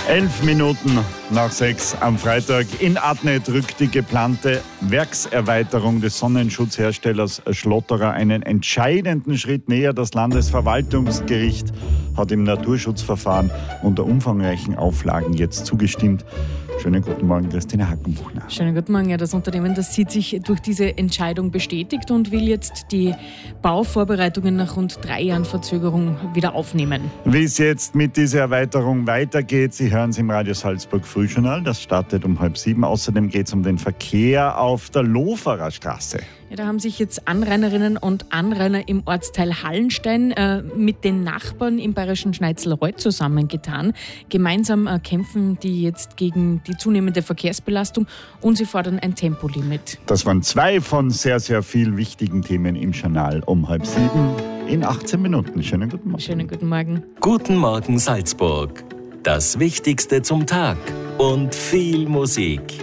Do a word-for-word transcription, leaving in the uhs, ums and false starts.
Elf Minuten nach sechs am Freitag. In Adnet rückt die geplante Werkserweiterung des Sonnenschutzherstellers Schlotterer einen entscheidenden Schritt näher. Das Landesverwaltungsgericht hat im Naturschutzverfahren unter umfangreichen Auflagen jetzt zugestimmt. Schönen guten Morgen, Christine Hackenbuchner. Schönen guten Morgen. Ja, das Unternehmen, das sieht sich durch diese Entscheidung bestätigt und will jetzt die Bauvorbereitungen nach rund drei Jahren Verzögerung wieder aufnehmen. Wie es jetzt mit dieser Erweiterung weitergeht, Sie hören es im Radio Salzburg Frühjournal. Das startet um halb sieben. Außerdem geht es um den Verkehr auf der Loferer Straße. Ja, da haben sich jetzt Anrainerinnen und Anrainer im Ortsteil Hallenstein äh, mit den Nachbarn im bayerischen Schneitzelreuth zusammengetan. Gemeinsam äh, kämpfen die jetzt gegen die zunehmende Verkehrsbelastung und sie fordern ein Tempolimit. Das waren zwei von sehr, sehr vielen wichtigen Themen im Journal um halb sieben in achtzehn Minuten. Schönen guten Morgen. Schönen guten Morgen. Guten Morgen Salzburg. Das Wichtigste zum Tag und viel Musik.